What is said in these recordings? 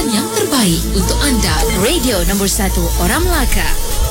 membawakan yang terbaik untuk anda. Radio nombor 1 Orang Melaka.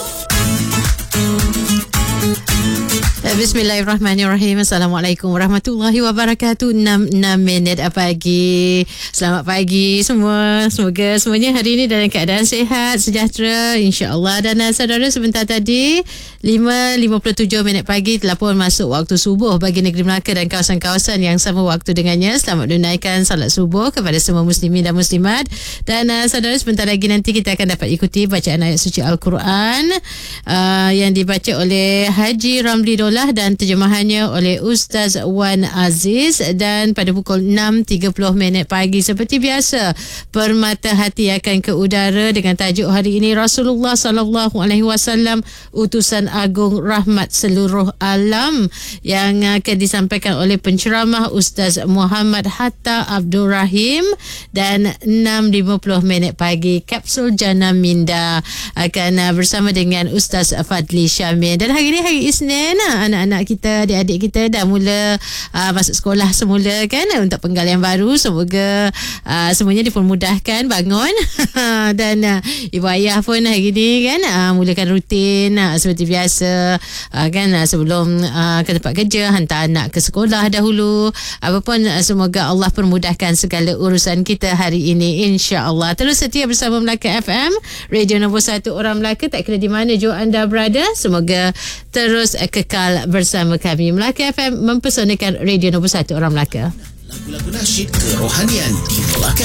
Bismillahirrahmanirrahim. Assalamualaikum warahmatullahi wabarakatuh. 6 minit pagi. Selamat pagi semua. Semoga semuanya hari ini dalam keadaan sihat, sejahtera, insya-Allah. Dan saudara, sebentar tadi 5.57 pagi telah pun masuk waktu subuh bagi negeri Melaka dan kawasan-kawasan yang sama waktu dengannya. Selamat menunaikan salat subuh kepada semua muslimin dan muslimat. Dan saudara, sebentar lagi nanti kita akan dapat ikuti bacaan ayat suci Al-Quran yang dibaca oleh Haji Ramli Dolah dan terjemahannya oleh Ustaz Wan Aziz. Dan pada pukul 6.30 pagi seperti biasa, Permata Hati akan ke udara dengan tajuk hari ini Rasulullah SAW, utusan agung rahmat seluruh alam, yang akan disampaikan oleh penceramah Ustaz Muhammad Hatta Abdul Rahim. Dan 6.50 pagi, Kapsul Jana Minda akan bersama dengan Ustaz Fadli Syamil. Dan hari ini hari Isnin, anak-anak kita, adik-adik kita dah mula masuk sekolah semula kan, untuk penggalian baru. Semoga semuanya dipermudahkan bangun dan ibu ayah pun hari ni kan mulakan rutin seperti biasa kan, sebelum ke tempat kerja, hantar anak ke sekolah dahulu. Apapun, semoga Allah permudahkan segala urusan kita hari ini, insya-Allah. Terus setia bersama Melaka FM, radio nombor 1 Orang Melaka, tak kira di mana jua anda berada. Semoga terus kekal bersama kami. Melaka FM mempersonakan radio nombor 1 Orang Melaka. Lagu-lagu nasyid kerohanian di Melaka.